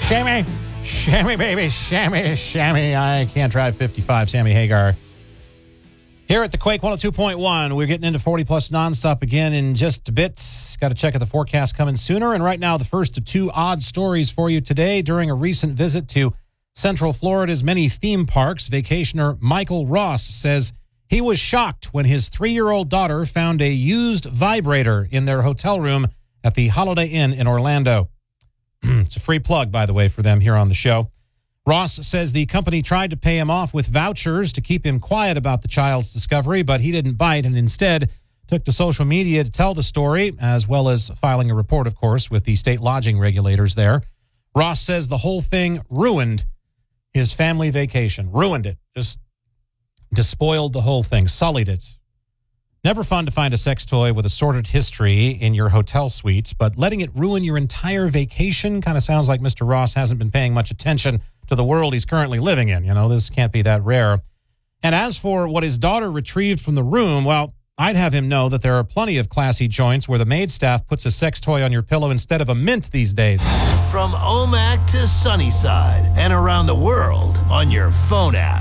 Shammy, baby, shammy. I can't drive 55. Sammy Hagar. Here at the Quake 102.1, we're getting into 40 plus nonstop again in just a bit. Got to check out the forecast coming sooner. And right now, the first of two odd stories for you today. During a recent visit to Central Florida's many theme parks, vacationer Michael Ross says he was shocked when his 3-year-old daughter found a used vibrator in their hotel room at the Holiday Inn in Orlando. It's a free plug, by the way, for them here on the show. Ross says the company tried to pay him off with vouchers to keep him quiet about the child's discovery, but he didn't bite and instead took to social media to tell the story, as well as filing a report, of course, with the state lodging regulators there. Ross says the whole thing ruined his family vacation. Ruined it. Just despoiled the whole thing. Sullied it. Never fun to find a sex toy with a sordid history in your hotel suites, but letting it ruin your entire vacation kind of sounds like Mr. Ross hasn't been paying much attention to the world he's currently living in. You know, this can't be that rare. And as for what his daughter retrieved from the room, well, I'd have him know that there are plenty of classy joints where the maid staff puts a sex toy on your pillow instead of a mint these days. From Omak to Sunnyside and around the world on your phone app.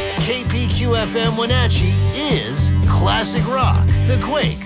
KPQFM Wenatchee is Classic Rock, The Quake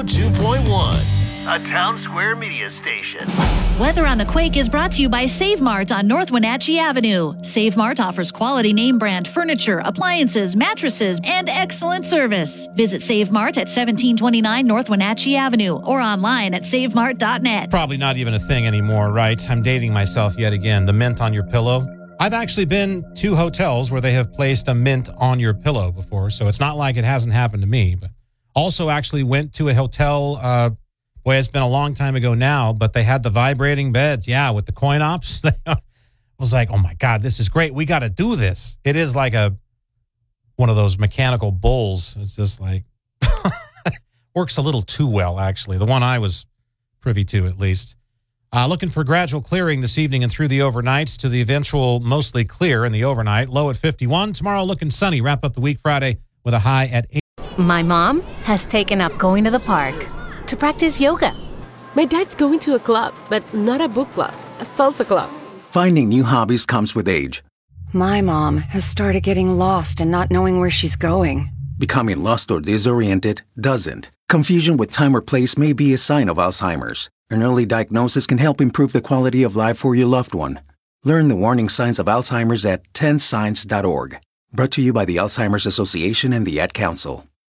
102.1, a Town Square media station. Weather on the Quake is brought to you by Save Mart on North Wenatchee Avenue. Save Mart offers quality name brand furniture, appliances, mattresses, and excellent service. Visit Save Mart at 1729 North Wenatchee Avenue or online at savemart.net. Probably not even a thing anymore, right? I'm dating myself yet again. The mint on your pillow. I've actually been to hotels where they have placed a mint on your pillow before, so it's not like it hasn't happened to me. But also actually went to a hotel, boy, it's been a long time ago now, but they had the vibrating beds, with the coin ops. I was like, oh my God, this is great. We got to do this. It is like one of those mechanical bowls. It's just like, works a little too well, actually. The one I was privy to, at least. Looking for gradual clearing this evening and through the overnights to the eventual mostly clear in the overnight. Low at 51. Tomorrow looking sunny. Wrap up the week Friday with a high at 8. My mom has taken up going to the park to practice yoga. My dad's going to a club, but not a book club, a salsa club. Finding new hobbies comes with age. My mom has started getting lost and not knowing where she's going. Becoming lost or disoriented doesn't. Confusion with time or place may be a sign of Alzheimer's. An early diagnosis can help improve the quality of life for your loved one. Learn the warning signs of Alzheimer's at 10signs.org. Brought to you by the Alzheimer's Association and the Ad Council.